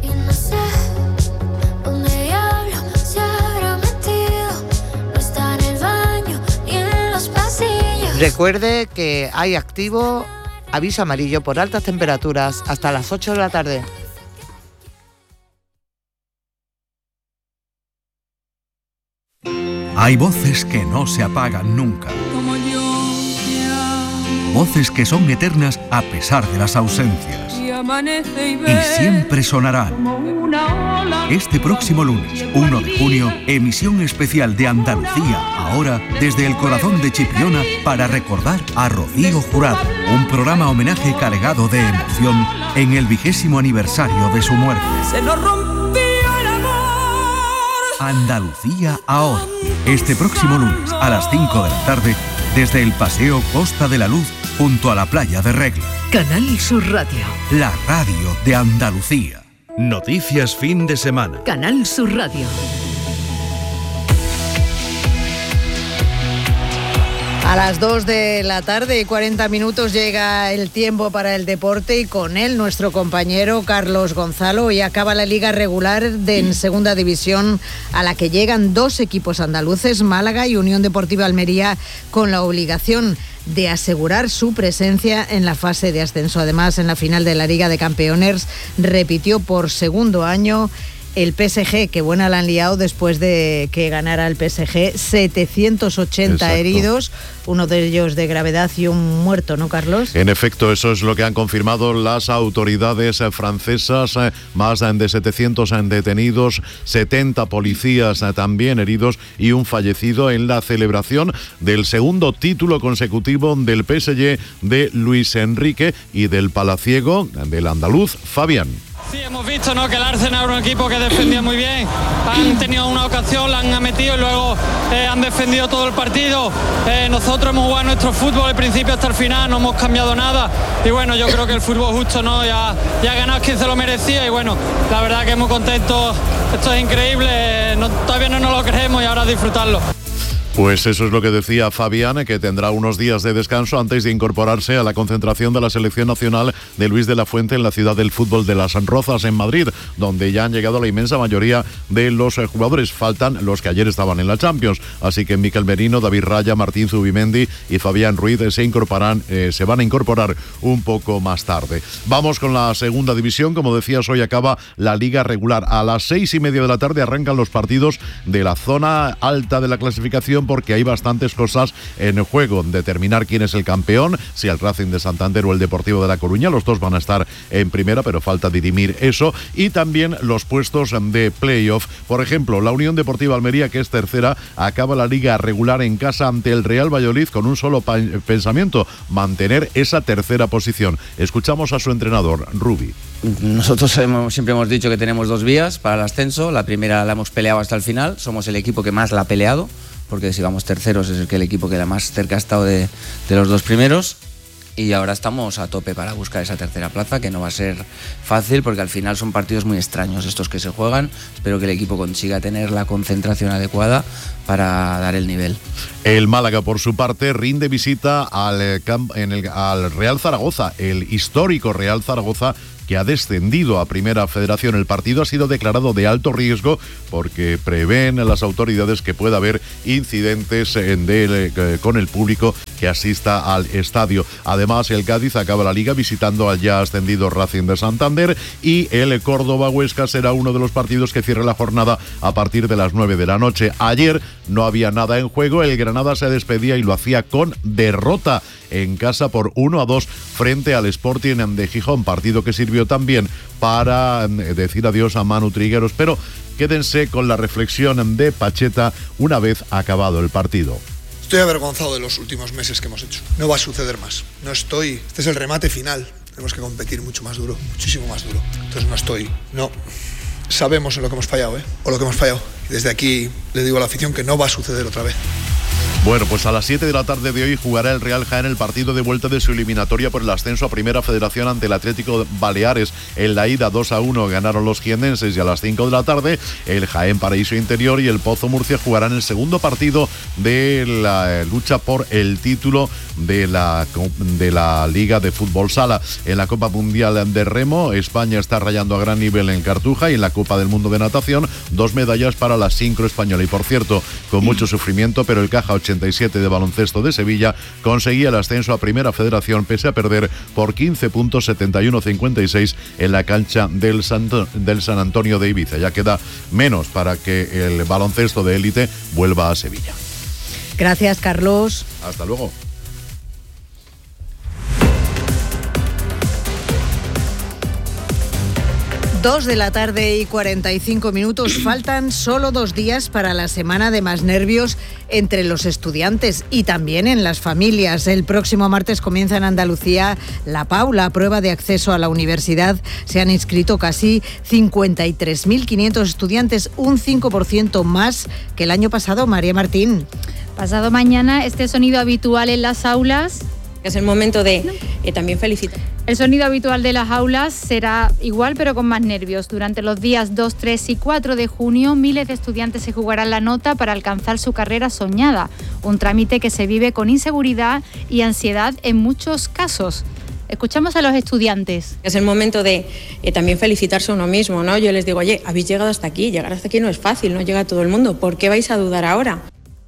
Recuerde que hay activo aviso amarillo por altas temperaturas hasta las ocho de la tarde.
Hay voces que no se apagan nunca. Voces que son eternas a pesar de las ausencias. Y siempre sonarán. Este próximo lunes, uno de junio, emisión especial de Andalucía, ahora desde el corazón de Chipiona, para recordar a Rocío Jurado. Un programa homenaje cargado de emoción en el vigésimo aniversario de su muerte.
Se nos rompió el amor.
Andalucía ahora. Este próximo lunes a las cinco de la tarde, desde el Paseo Costa de la Luz, junto a la playa de Regla.
Canal Sur Radio.
La radio de Andalucía.
Noticias fin de semana.
Canal Sur Radio.
A las dos de la tarde y cuarenta minutos llega el tiempo para el deporte y con él nuestro compañero Carlos Gonzalo. Y acaba la liga regular de en segunda división, a la que llegan dos equipos andaluces, Málaga y Unión Deportiva Almería, con la obligación de asegurar su presencia en la fase de ascenso. Además, en la final de la Liga de Campeones repitió por segundo año el P S G, que buena la han liado después de que ganara el P S G, setecientos ochenta Exacto. heridos, uno de ellos de gravedad y un muerto, ¿no, Carlos?
En efecto, eso es lo que han confirmado las autoridades francesas, más de setecientos detenidos, setenta policías también heridos y un fallecido en la celebración del segundo título consecutivo del P S G de Luis Enrique y del palaciego del andaluz Fabián.
Sí, hemos visto, ¿no?, que el Arsenal era un equipo que defendía muy bien. Han tenido una ocasión, la han metido y luego eh, han defendido todo el partido. Eh, nosotros hemos jugado nuestro fútbol del principio hasta el final, no hemos cambiado nada. Y bueno, yo creo que el fútbol justo, ¿no?, ya, ya ha ganado quien se lo merecía. Y bueno, la verdad que muy contentos. Esto es increíble, no, todavía no nos lo creemos y ahora disfrutarlo.
Pues eso es lo que decía Fabián, que tendrá unos días de descanso antes de incorporarse a la concentración de la selección nacional de Luis de la Fuente en la ciudad del fútbol de Las Rozas, en Madrid, donde ya han llegado la inmensa mayoría de los jugadores. Faltan los que ayer estaban en la Champions, así que Mikel Merino, David Raya, Martín Zubimendi y Fabián Ruiz se incorporan, eh, se van a incorporar un poco más tarde. Vamos con la segunda división. Como decías, hoy acaba la liga regular. A las seis y media de la tarde arrancan los partidos de la zona alta de la clasificación, porque hay bastantes cosas en juego. Determinar quién es el campeón, si el Racing de Santander o el Deportivo de La Coruña. Los dos van a estar en primera, pero falta dirimir eso. Y también los puestos de playoff. Por ejemplo, la Unión Deportiva Almería, que es tercera, acaba la liga regular en casa ante el Real Valladolid con un solo pa- pensamiento: mantener esa tercera posición. Escuchamos a su entrenador, Rubi.
Nosotros hemos, siempre hemos dicho que tenemos dos vías para el ascenso. La primera la hemos peleado hasta el final, somos el equipo que más la ha peleado, porque si vamos terceros es el, que el equipo que la más cerca ha estado de, de los dos primeros. y ahora estamos a tope para buscar esa tercera plaza, que no va a ser fácil porque al final son partidos muy extraños estos que se juegan. Espero que el equipo consiga tener la concentración adecuada para dar el nivel.
El Málaga, por su parte, rinde visita al, en el, al Real Zaragoza, el histórico Real Zaragoza, que ha descendido a Primera Federación. El partido ha sido declarado de alto riesgo porque prevén las autoridades que pueda haber incidentes en de, eh, con el público que asista al estadio. Además, el Cádiz acaba la Liga visitando al ya ascendido Racing de Santander, y el Córdoba-Huesca será uno de los partidos que cierre la jornada a partir de las nueve de la noche. Ayer no había nada en juego, el Granada se despedía y lo hacía con derrota en casa por uno a dos frente al Sporting de Gijón, partido que sirvió también para decir adiós a Manu Trigueros, pero quédense con la reflexión de Pacheta una vez acabado el partido.
Estoy avergonzado de los últimos meses que hemos hecho. No va a suceder más. No estoy... Este es el remate final. Tenemos que competir mucho más duro, muchísimo más duro. Entonces no estoy... No. Sabemos en lo que hemos fallado, ¿eh? O lo que hemos fallado. Y desde aquí le digo a la afición que no va a suceder otra vez.
Bueno, pues a las siete de la tarde de hoy jugará el Real Jaén el partido de vuelta de su eliminatoria por el ascenso a Primera Federación ante el Atlético Baleares. En la ida dos a uno ganaron los jiennenses, y a las cinco de la tarde el Jaén Paraíso Interior y el Pozo Murcia jugarán el segundo partido de la lucha por el título de la, de la Liga de Fútbol Sala. En la Copa Mundial de Remo, España está rayando a gran nivel en Cartuja, y en la Copa del Mundo de Natación, dos medallas para la sincro española. Y por cierto, con mucho sufrimiento, pero el Caja ochenta y siete de baloncesto de Sevilla conseguía el ascenso a Primera Federación pese a perder por quince puntos, setenta y uno a cincuenta y seis en la cancha del, Santo, del San Antonio de Ibiza. Ya queda menos para que el baloncesto de élite vuelva a Sevilla.
Gracias, Carlos.
Hasta luego.
Dos de la tarde y cuarenta y cinco minutos. Faltan solo dos días para la semana de más nervios entre los estudiantes y también en las familias. El próximo martes comienza en Andalucía la PAU, la prueba de acceso a la universidad. Se han inscrito casi cincuenta y tres mil quinientos estudiantes, un cinco por ciento más que el año pasado. María Martín.
Pasado mañana, este sonido habitual en las aulas.
Es el momento de eh, también felicitar.
El sonido habitual de las aulas será igual, pero con más nervios. Durante los días dos, tres y cuatro de junio, miles de estudiantes se jugarán la nota para alcanzar su carrera soñada. Un trámite que se vive con inseguridad y ansiedad en muchos casos. Escuchamos a los estudiantes.
Es el momento de eh, también felicitarse a uno mismo, ¿no? Yo les digo, oye, habéis llegado hasta aquí. Llegar hasta aquí no es fácil, no llega todo el mundo. ¿Por qué vais a dudar ahora?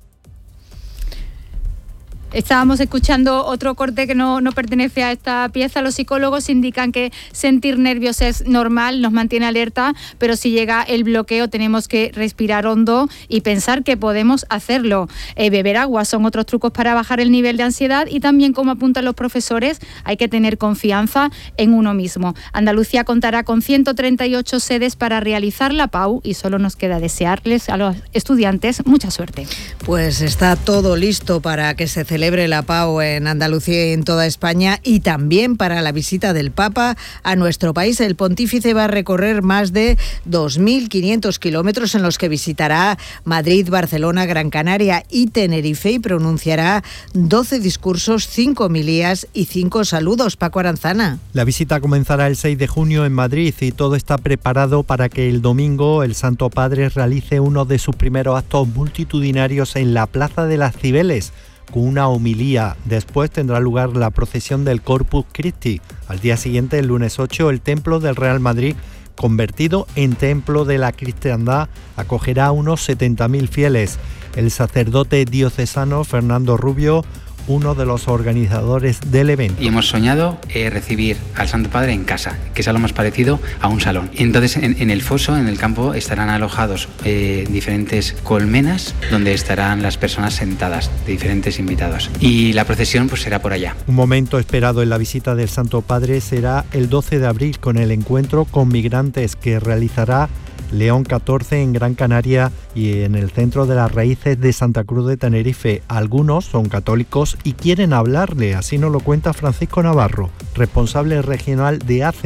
Estábamos escuchando otro corte que no, no pertenece a esta pieza. Los psicólogos indican que sentir nervios es normal, nos mantiene alerta, pero si llega el bloqueo tenemos que respirar hondo y pensar que podemos hacerlo. Eh, beber agua son otros trucos para bajar el nivel de ansiedad, y también, como apuntan los profesores, hay que tener confianza en uno mismo. Andalucía contará con ciento treinta y ocho sedes para realizar la PAU, y solo nos queda desearles a los estudiantes mucha suerte.
Pues está todo listo para que se celebre celebre la PAU en Andalucía y en toda España, y también para la visita del Papa a nuestro país. El pontífice va a recorrer más de dos mil quinientos kilómetros, en los que visitará Madrid, Barcelona, Gran Canaria y Tenerife, y pronunciará doce discursos, cinco homilías y cinco saludos. Paco Aranzana.
La visita comenzará el seis de junio en Madrid, y todo está preparado para que el domingo el Santo Padre realice uno de sus primeros actos multitudinarios en la Plaza de las Cibeles, con una homilía. Después tendrá lugar la procesión del Corpus Christi. Al día siguiente, el lunes ocho, el Templo del Real Madrid, convertido en Templo de la Cristiandad, acogerá a unos setenta mil fieles. El sacerdote diocesano Fernando Rubio, uno de los organizadores del evento.
Y hemos soñado eh, recibir al Santo Padre en casa, que es algo más parecido a un salón. Y entonces en, en el foso, en el campo, estarán alojados eh, diferentes colmenas donde estarán las personas sentadas, de diferentes invitados. Y la procesión pues será por allá.
Un momento esperado en la visita del Santo Padre será el doce de abril, con el encuentro con migrantes que realizará León catorce en Gran Canaria y en el Centro de las Raíces de Santa Cruz de Tenerife. Algunos son católicos y quieren hablarle, así nos lo cuenta Francisco Navarro, responsable regional de A C E N,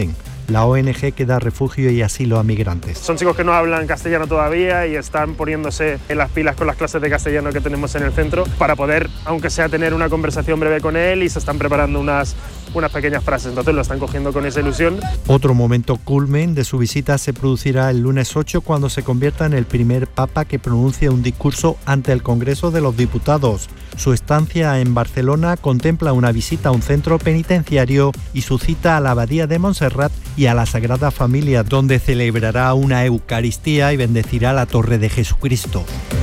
la O N Ge que da refugio y asilo a migrantes.
Son chicos que no hablan castellano todavía y están poniéndose en las pilas con las clases de castellano que tenemos en el centro para poder, aunque sea, tener una conversación breve con él, y se están preparando unas, unas pequeñas frases, entonces lo están cogiendo con esa ilusión.
Otro momento culmen de su visita se producirá el lunes ocho, cuando se convierta en el primer papa que pronuncie un discurso ante el Congreso de los Diputados. Su estancia en Barcelona contempla una visita a un centro penitenciario y su cita a la Abadía de Montserrat y a la Sagrada Familia, donde celebrará una Eucaristía y bendecirá la Torre de Jesucristo.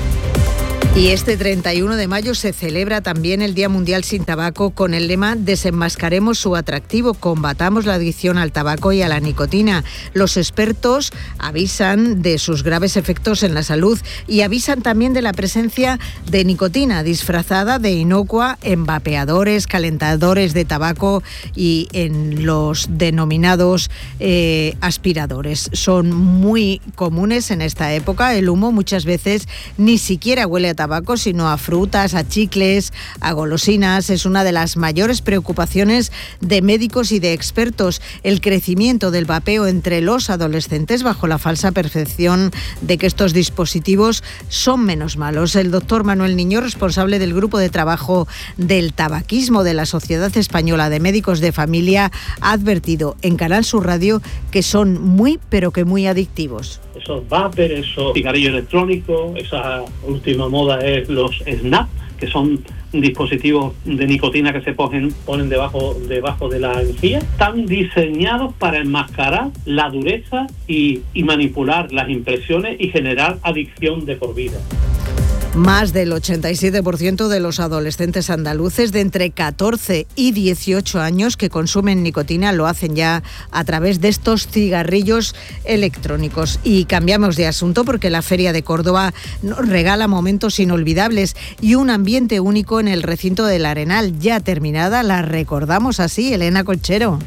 Y este treinta y uno de mayo se celebra también el Día Mundial sin Tabaco, con el lema "Desenmascaremos su atractivo, combatamos la adicción al tabaco y a la nicotina". Los expertos avisan de sus graves efectos en la salud y avisan también de la presencia de nicotina disfrazada de inocua en vapeadores, calentadores de tabaco y en los denominados eh, aspiradores. Son muy comunes en esta época. El humo muchas veces ni siquiera huele a tabaco, tabaco, sino a frutas, a chicles, a golosinas. Es una de las mayores preocupaciones de médicos y de expertos, el crecimiento del vapeo entre los adolescentes, bajo la falsa percepción de que estos dispositivos son menos malos. El doctor Manuel Niño, responsable del grupo de trabajo del tabaquismo de la Sociedad Española de Médicos de Familia, ha advertido en Canal Sur Radio que son muy, pero que muy adictivos.
Esos vapers, esos cigarrillos electrónicos, esa última moda es los snap, que son dispositivos de nicotina que se ponen, ponen debajo, debajo de la encía. Están diseñados para enmascarar la dureza y, y manipular las impresiones y generar adicción de por vida.
Más del ochenta y siete por ciento de los adolescentes andaluces de entre catorce y dieciocho años que consumen nicotina lo hacen ya a través de estos cigarrillos electrónicos. Y cambiamos de asunto porque la Feria de Córdoba nos regala momentos inolvidables y un ambiente único en el recinto del Arenal. Ya terminada, la recordamos así, Elena Colchero.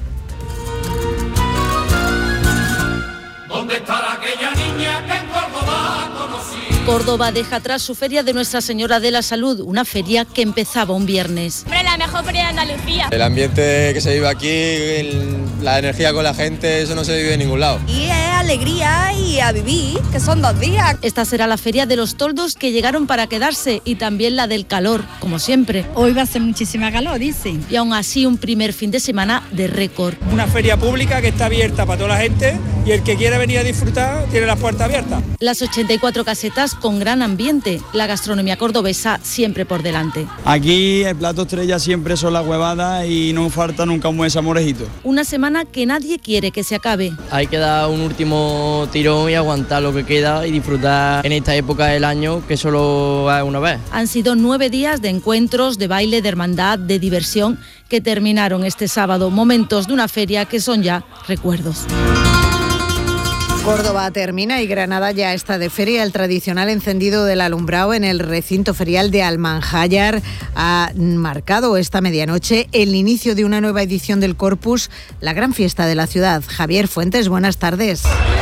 ¿Dónde estará aquella niña que en Córdoba conocí?
Córdoba deja atrás su feria de Nuestra Señora de la Salud, una feria que empezaba un viernes.
Hombre, la mejor feria de Andalucía.
El ambiente que se vive aquí, el, la energía con la gente, eso no se vive en ningún lado.
Y es alegría y a vivir, que son dos días.
Esta será la feria de los toldos que llegaron para quedarse y también la del calor, como siempre.
Hoy va a ser muchísima calor, dicen.
Y aún así un primer fin de semana de récord.
Una feria pública que está abierta para toda la gente y el que quiera venir a disfrutar tiene las puertas abiertas.
Las ochenta y cuatro casetas con gran ambiente, la gastronomía cordobesa siempre por delante.
Aquí el plato estrella siempre son las huevadas y no falta nunca un buen samorejito.
Una semana que nadie quiere que se acabe.
Hay que dar un último tirón y aguantar lo que queda y disfrutar en esta época del año que solo va una vez.
Han sido nueve días de encuentros, de baile, de hermandad, de diversión que terminaron este sábado, momentos de una feria que son ya recuerdos.
Córdoba termina y Granada ya está de feria. El tradicional encendido del alumbrado en el recinto ferial de Almanjayar ha marcado esta medianoche el inicio de una nueva edición del Corpus, la gran fiesta de la ciudad. Javier Fuentes, buenas tardes.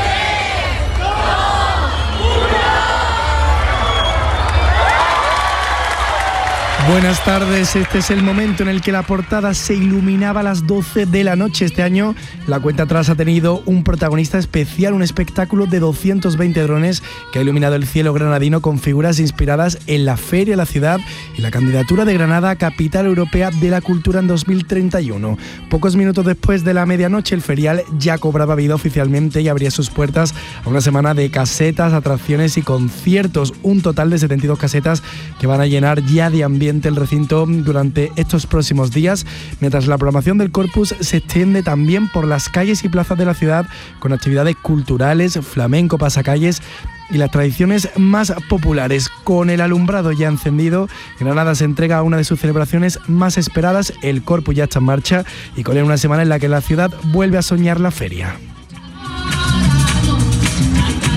Buenas tardes, este es el momento en el que la portada se iluminaba a las doce de la noche. Este año la cuenta atrás ha tenido un protagonista especial, un espectáculo de doscientos veinte drones que ha iluminado el cielo granadino con figuras inspiradas en la Feria de la Ciudad y la candidatura de Granada a Capital Europea de la Cultura en dos mil treinta y uno. Pocos minutos después de la medianoche el ferial ya cobraba vida oficialmente y abría sus puertas a una semana de casetas, atracciones y conciertos. Un total de setenta y dos casetas que van a llenar ya de ambiente el recinto durante estos próximos días, mientras la programación del Corpus se extiende también por las calles y plazas de la ciudad con actividades culturales, flamenco, pasacalles y las tradiciones más populares. Con el alumbrado ya encendido, Granada se entrega a una de sus celebraciones más esperadas. El Corpus ya está en marcha y con él una semana en la que la ciudad vuelve a soñar la feria.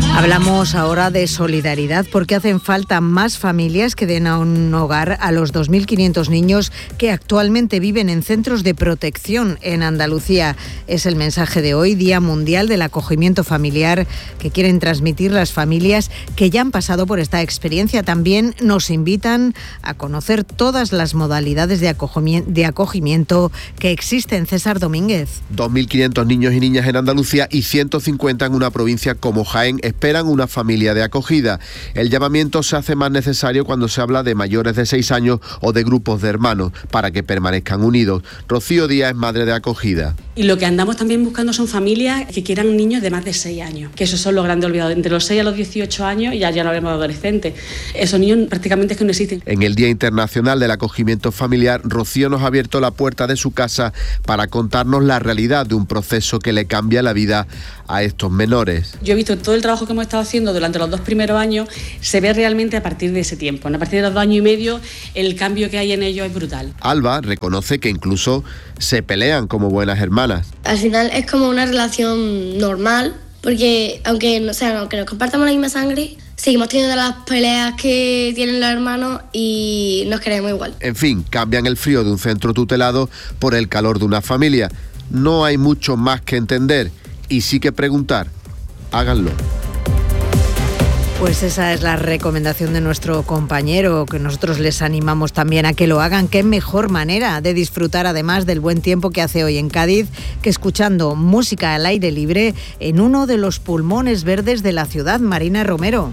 Hablamos ahora de solidaridad porque hacen falta más familias que den a un hogar a los dos mil quinientos niños que actualmente viven en centros de protección en Andalucía. Es el mensaje de hoy, Día Mundial del Acogimiento Familiar, que quieren transmitir las familias que ya han pasado por esta experiencia. También nos invitan a conocer todas las modalidades de acogimiento, de acogimiento que existen. César Domínguez.
dos mil quinientos niños y niñas en Andalucía y ciento cincuenta en una provincia como Jaén esperan una familia de acogida. El llamamiento se hace más necesario cuando se habla de mayores de seis años o de grupos de hermanos para que permanezcan unidos. Rocío Díaz es madre de acogida.
Y lo que andamos también buscando son familias que quieran niños de más de seis años, que esos son los grandes olvidados. Entre los seis a los dieciocho años y ya, ya no hablemos de adolescentes. Esos niños prácticamente es que no existen.
En el Día Internacional del Acogimiento Familiar, Rocío nos ha abierto la puerta de su casa para contarnos la realidad de un proceso que le cambia la vida a estos menores.
Yo he visto todo el trabajo que hemos estado haciendo durante los dos primeros años, se ve realmente a partir de ese tiempo. A partir de los dos años y medio, el cambio que hay en ellos es brutal.
Alba reconoce que incluso se pelean como buenas hermanas.
Al final es como una relación normal, porque aunque, o sea, aunque nos compartamos la misma sangre, seguimos teniendo las peleas que tienen los hermanos y nos queremos igual.
En fin, cambian el frío de un centro tutelado por el calor de una familia. No hay mucho más que entender y sí que preguntar. Háganlo.
Pues esa es la recomendación de nuestro compañero, que nosotros les animamos también a que lo hagan. Qué mejor manera de disfrutar, además del buen tiempo que hace hoy en Cádiz, que escuchando música al aire libre en uno de los pulmones verdes de la ciudad. Marina Romero.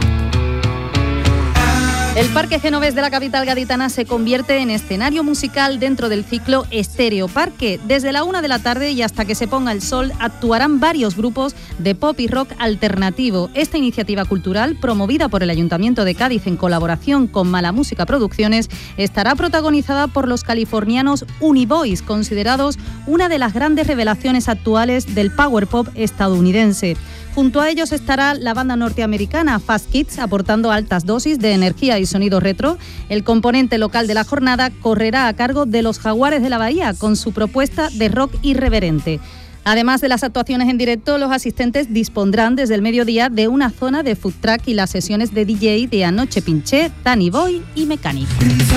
El Parque Genovés de la capital gaditana se convierte en escenario musical dentro del ciclo Estéreo Parque. Desde la una de la tarde y hasta que se ponga el sol actuarán varios grupos de pop y rock alternativo. Esta iniciativa cultural, promovida por el Ayuntamiento de Cádiz en colaboración con Mala Música Producciones, estará protagonizada por los californianos Uniboys, considerados una de las grandes revelaciones actuales del power pop estadounidense. Junto a ellos estará la banda norteamericana Fast Kids, aportando altas dosis de energía y sonido retro. El componente local de la jornada correrá a cargo de los Jaguares de la Bahía, con su propuesta de rock irreverente. Además de las actuaciones en directo, los asistentes dispondrán desde el mediodía de una zona de food truck y las sesiones de D J de Anoche Pinché, Danny Boy y Mechanic.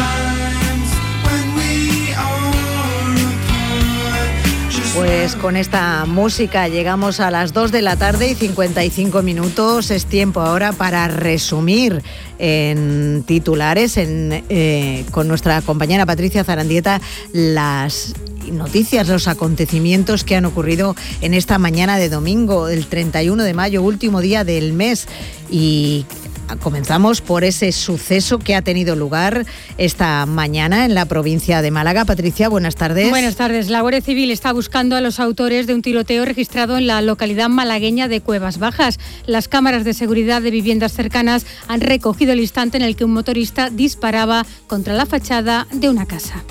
Pues con esta música llegamos a las dos de la tarde y cincuenta y cinco minutos. Es tiempo ahora para resumir en titulares en, eh, con nuestra compañera Patricia Zarandieta las noticias, los acontecimientos que han ocurrido en esta mañana de domingo, el treinta y uno de mayo, último día del mes. Y comenzamos por ese suceso que ha tenido lugar esta mañana en la provincia de Málaga. Patricia, buenas tardes.
Buenas tardes. La Guardia Civil está buscando a los autores de un tiroteo registrado en la localidad malagueña de Cuevas Bajas. Las cámaras de seguridad de viviendas cercanas han recogido el instante en el que un motorista disparaba contra la fachada de una casa.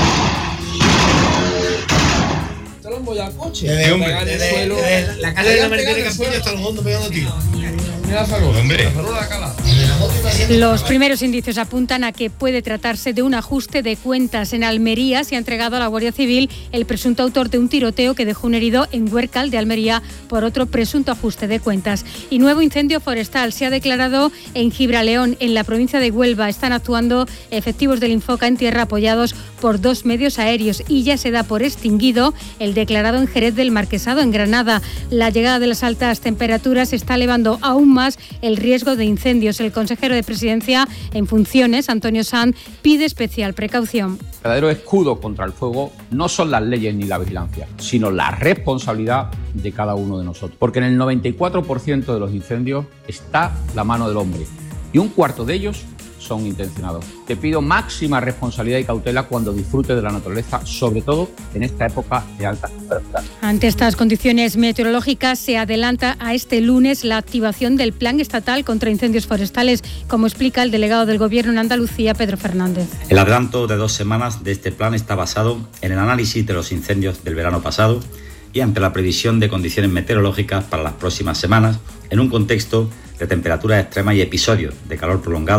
Coche. Eh, hombre, de, de, de, de, la casa de la Mercedes Campillo hasta el fondo pegando tiros. Mira la salud, hombre.
Los primeros indicios apuntan a que puede tratarse de un ajuste de cuentas. En Almería se ha entregado a la Guardia Civil el presunto autor de un tiroteo que dejó un herido en Huércal de Almería por otro presunto ajuste de cuentas. Y nuevo incendio forestal se ha declarado en Gibraleón, en la provincia de Huelva. Están actuando efectivos del Infoca en tierra apoyados por dos medios aéreos y ya se da por extinguido el declarado en Jerez del Marquesado, en Granada. La llegada de las altas temperaturas está elevando aún más el riesgo de incendios. El consejero de Presidencia en funciones, Antonio Sanz, pide especial precaución.
El verdadero escudo contra el fuego no son las leyes ni la vigilancia, sino la responsabilidad de cada uno de nosotros. Porque en el noventa y cuatro por ciento de los incendios está la mano del hombre y un cuarto de ellos son intencionados. Te pido máxima responsabilidad y cautela cuando disfrutes de la naturaleza, sobre todo en esta época de alta temperatura.
Ante estas condiciones meteorológicas se adelanta a este lunes la activación del Plan Estatal contra Incendios Forestales, como explica el delegado del Gobierno en Andalucía, Pedro Fernández.
El adelanto de dos semanas de este plan está basado en el análisis de los incendios del verano pasado y ante la previsión de condiciones meteorológicas para las próximas semanas, en un contexto de temperaturas extremas y episodios de calor prolongados,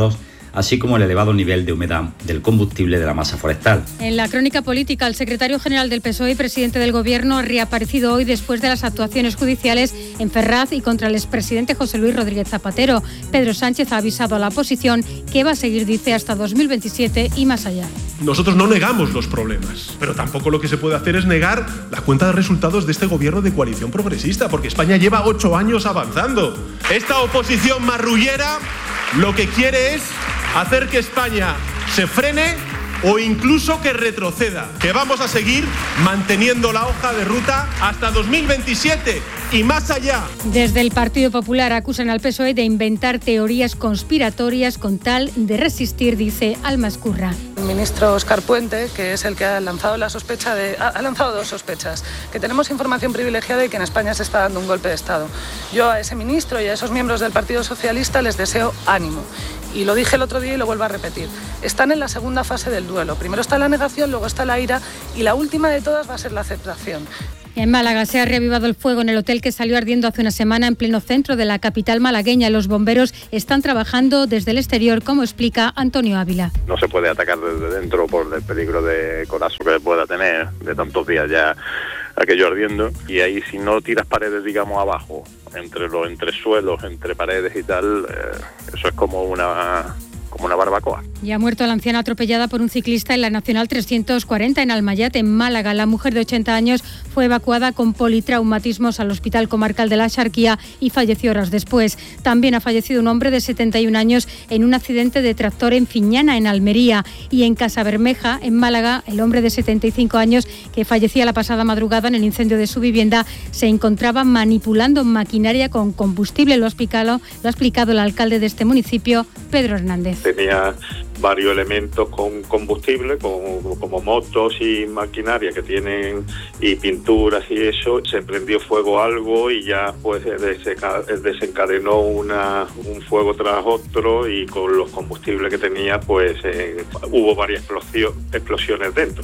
así como el elevado nivel de humedad del combustible de la masa forestal.
En la crónica política, el secretario general del P S O E y presidente del Gobierno ha reaparecido hoy después de las actuaciones judiciales en Ferraz y contra el expresidente José Luis Rodríguez Zapatero. Pedro Sánchez ha avisado a la oposición que va a seguir, dice, hasta dos mil veintisiete y más allá.
Nosotros no negamos los problemas, pero tampoco lo que se puede hacer es negar la cuenta de resultados de este gobierno de coalición progresista, porque España lleva ocho años avanzando. Esta oposición marrullera lo que quiere es hacer que España se frene o incluso que retroceda, que vamos a seguir manteniendo la hoja de ruta hasta dos mil veintisiete y más allá.
Desde el Partido Popular acusan al P S O E de inventar teorías conspiratorias con tal de resistir, dice Alma Escurra.
El ministro Óscar Puente, que es el que ha lanzado la sospecha de, ha lanzado dos sospechas, que tenemos información privilegiada y que en España se está dando un golpe de Estado. Yo a ese ministro y a esos miembros del Partido Socialista les deseo ánimo. Y lo dije el otro día y lo vuelvo a repetir. Están en la segunda fase del duelo. Primero está la negación, luego está la ira y la última de todas va a ser la aceptación.
En Málaga se ha reavivado el fuego en el hotel que salió ardiendo hace una semana en pleno centro de la capital malagueña. Los bomberos están trabajando desde el exterior, como explica Antonio Ávila.
No se puede atacar desde dentro por el peligro de colapso que pueda tener de tantos días ya aquello ardiendo. Y ahí, si no tiras paredes, digamos, abajo, entre los entresuelos, entre paredes y tal, eh, eso es como una... como una barbacoa.
Y ha muerto la anciana atropellada por un ciclista en la Nacional trescientos cuarenta en Almayate, en Málaga. La mujer de ochenta años fue evacuada con politraumatismos al Hospital Comarcal de la Axarquía y falleció horas después. También ha fallecido un hombre de setenta y un años en un accidente de tractor en Fiñana, en Almería. Y en Casabermeja, en Málaga, el hombre de setenta y cinco años que fallecía la pasada madrugada en el incendio de su vivienda se encontraba manipulando maquinaria con combustible. Lo ha explicado, lo ha explicado el alcalde de este municipio, Pedro Hernández.
Tenía varios elementos con combustible, como, como motos y maquinaria que tienen y pinturas y eso. Se prendió fuego algo y ya pues desencadenó una, un fuego tras otro, y con los combustibles que tenía pues eh, hubo varias explosión, explosiones dentro.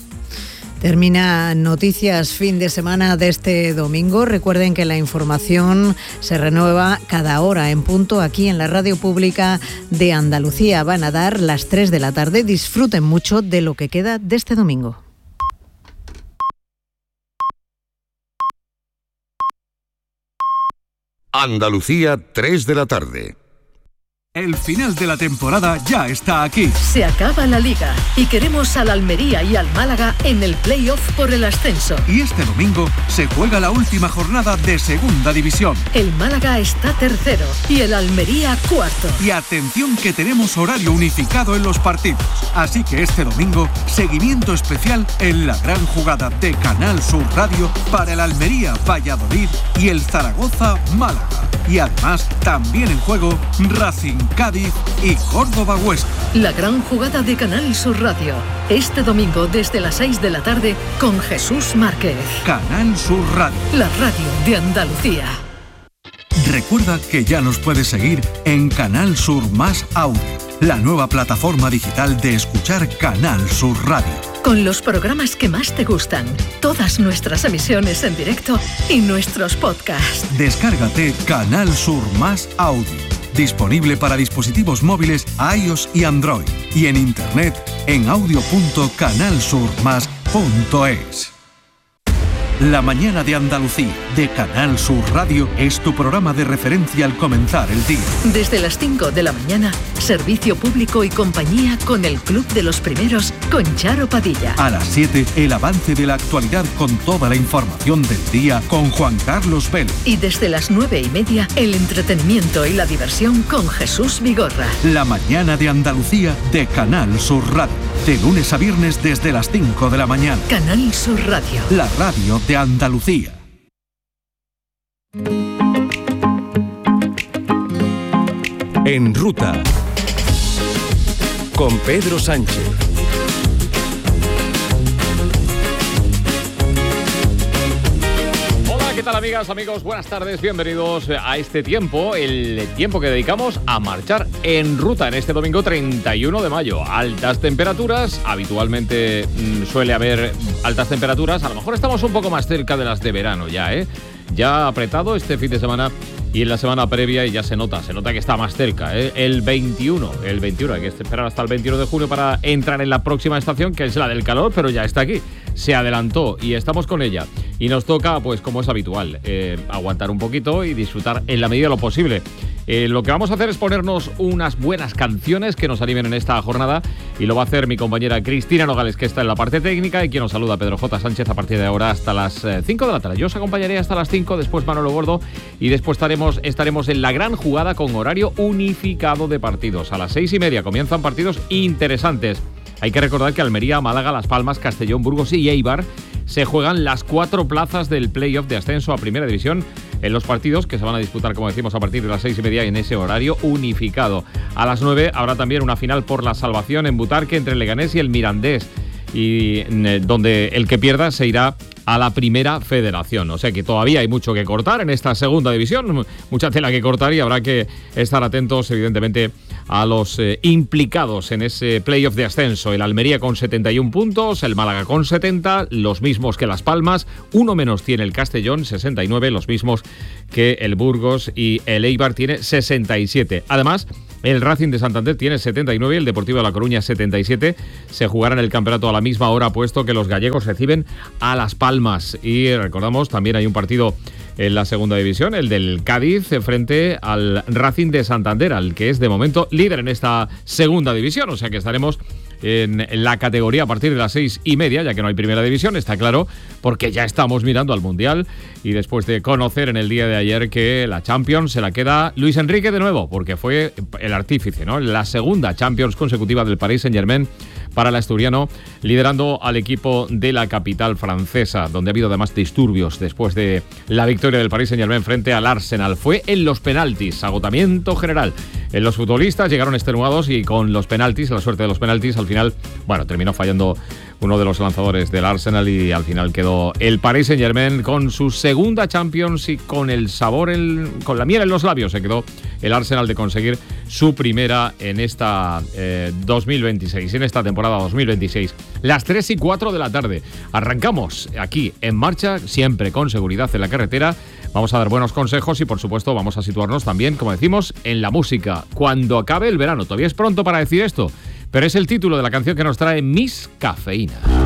Termina Noticias fin de semana de este domingo. Recuerden que la información se renueva cada hora en punto aquí en la Radio Pública de Andalucía. Van a dar las tres de la tarde. Disfruten mucho de lo que queda de este domingo.
Andalucía, tres de la tarde.
El final de la temporada ya está aquí.
Se acaba la Liga y queremos al Almería y al Málaga en el play-off por el ascenso.
Y este domingo se juega la última jornada de Segunda División.
El Málaga está tercero y el Almería cuarto.
Y atención que tenemos horario unificado en los partidos. Así que este domingo, seguimiento especial en la gran jugada de Canal Sur Radio para el Almería Valladolid y el Zaragoza Málaga. Y además, también en juego, Racing Cádiz y Córdoba Huesca.
La gran jugada de Canal Sur Radio. Este domingo desde las seis de la tarde con Jesús Márquez.
Canal Sur Radio.
La radio de Andalucía.
Recuerda que ya nos puedes seguir en Canal Sur Más Audio, la nueva plataforma digital de escuchar Canal Sur Radio.
Con los programas que más te gustan, todas nuestras emisiones en directo y nuestros podcasts.
Descárgate Canal Sur Más Audio. Disponible para dispositivos móviles iOS y Android. Y en internet en audio punto canal sur más punto es. La mañana de Andalucía, de Canal Sur Radio, es tu programa de referencia al comenzar el día.
Desde las cinco de la mañana, servicio público y compañía con el Club de los Primeros, con Charo Padilla.
A las siete, el avance de la actualidad con toda la información del día con Juan Carlos Vélez.
Y desde las nueve y media, el entretenimiento y la diversión con Jesús Vigorra.
La mañana de Andalucía, de Canal Sur Radio. De lunes a viernes desde las cinco de la mañana.
Canal Sur Radio.
La radio de Andalucía.
En ruta con Pedro Sánchez.
¿Qué tal, amigas, amigos? Buenas tardes, bienvenidos a este tiempo, el tiempo que dedicamos a marchar en ruta en este domingo treinta y uno de mayo. Altas temperaturas, habitualmente mmm, suele haber altas temperaturas, a lo mejor estamos un poco más cerca de las de verano ya, ¿eh? Ya apretado este fin de semana y en la semana previa ya se nota, se nota que está más cerca, ¿eh? El veintiuno, el veintiuno, hay que esperar hasta el veintiuno de junio para entrar en la próxima estación, que es la del calor, pero ya está aquí, se adelantó y estamos con ella. Y nos toca, pues como es habitual, eh, aguantar un poquito y disfrutar en la medida de lo posible. Eh, lo que vamos a hacer es ponernos unas buenas canciones que nos animen en esta jornada, y lo va a hacer mi compañera Cristina Nogales, que está en la parte técnica, y quien nos saluda, Pedro J. Sánchez, a partir de ahora hasta las eh, cinco de la tarde. Yo os acompañaré hasta las cinco, después Manolo Gordo, y después estaremos, estaremos en la gran jugada con horario unificado de partidos. A las seis y media comienzan partidos interesantes. Hay que recordar que Almería, Málaga, Las Palmas, Castellón, Burgos y Eibar se juegan las cuatro plazas del playoff de ascenso a Primera División en los partidos que se van a disputar, como decimos, a partir de las seis y media en ese horario unificado. A las nueve habrá también una final por la salvación en Butarque entre el Leganés y el Mirandés, y donde el que pierda se irá a la Primera Federación. O sea que todavía hay mucho que cortar en esta segunda división, mucha tela que cortar, y habrá que estar atentos, evidentemente, a los eh, implicados en ese playoff de ascenso. El Almería con setenta y un puntos, el Málaga con setenta, los mismos que Las Palmas, uno menos tiene el Castellón, sesenta y nueve, los mismos que el Burgos, y el Eibar tiene sesenta y siete. Además, el Racing de Santander tiene setenta y nueve y el Deportivo de La Coruña setenta y siete. Se jugarán el campeonato a la misma hora, puesto que los gallegos reciben a Las Palmas. Y recordamos, también hay un partido en la segunda división, el del Cádiz frente al Racing de Santander, al que es de momento líder en esta segunda división. O sea que estaremos en la categoría a partir de las seis y media, ya que no hay primera división, está claro, porque ya estamos mirando al Mundial, y después de conocer en el día de ayer que la Champions se la queda Luis Enrique de nuevo, porque fue el artífice, ¿no? La segunda Champions consecutiva del Paris Saint-Germain para el asturiano, liderando al equipo de la capital francesa, donde ha habido además disturbios después de la victoria del Paris Saint-Germain frente al Arsenal. Fue en los penaltis, agotamiento general. En los futbolistas llegaron extenuados, y con los penaltis, la suerte de los penaltis, al final, bueno, terminó fallando uno de los lanzadores del Arsenal, y al final quedó el Paris Saint-Germain con su segunda Champions, y con el sabor, el, con la miel en los labios se quedó el Arsenal de conseguir su primera en esta eh, dos mil veintiséis, en esta temporada dos mil veintiséis. Las tres y cuatro de la tarde. Arrancamos aquí En Marcha, siempre con seguridad en la carretera. Vamos a dar buenos consejos y, por supuesto, vamos a situarnos también, como decimos, en la música. Cuando acabe el verano. Todavía es pronto para decir esto, pero es el título de la canción que nos trae Miss Cafeína.